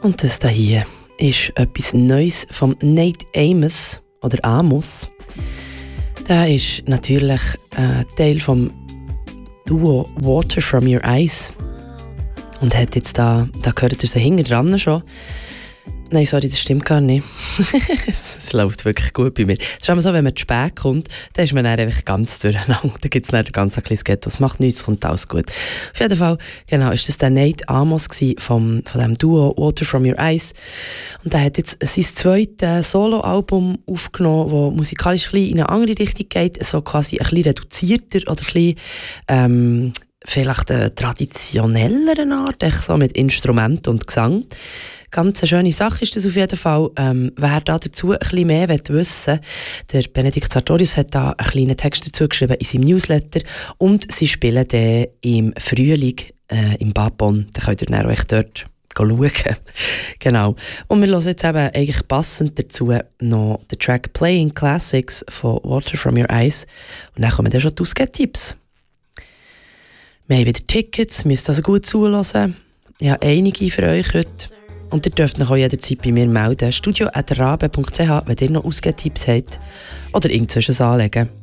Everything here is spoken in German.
Und das hier ist etwas Neues von Nate Amos oder Amos. Der ist natürlich Teil vom Duo Water From Your Eyes und hat jetzt da gehört ihr sie hinten dran schon. Nein, sorry, das stimmt gar nicht. Es läuft wirklich gut bei mir. Es ist immer so, wenn man zu spät kommt, dann ist man dann einfach ganz durcheinander. Dann gibt es dann ganz ein kleines Ghetto. Das macht nichts, es kommt alles gut. Auf jeden Fall, genau, ist das der Nate Amos von dem Duo Water From Your Eyes. Und der hat jetzt sein zweites Solo-Album aufgenommen, das musikalisch ein bisschen in eine andere Richtung geht, so quasi ein bisschen reduzierter oder ein bisschen vielleicht eine traditionellere Art, so mit Instrument und Gesang. Ganz eine schöne Sache ist das auf jeden Fall. Wer da dazu ein bisschen mehr wissen will, der Benedikt Sartorius hat da einen kleinen Text dazu geschrieben in seinem Newsletter und sie spielen dann im Frühling im Babon. Da könnt ihr dann auch dort schauen. Genau. Und wir hören jetzt eben eigentlich passend dazu noch den Track Playing Classics von Water From Your Eyes und dann kommen dann schon die Ausgehtipps. Wir haben wieder Tickets, müsst also gut zuhören. Ich habe einige für euch heute. Und ihr dürft euch auch jederzeit bei mir melden. studio@rabe.ch, wenn ihr noch Ausgehtipps habt oder irgendwas anlegen.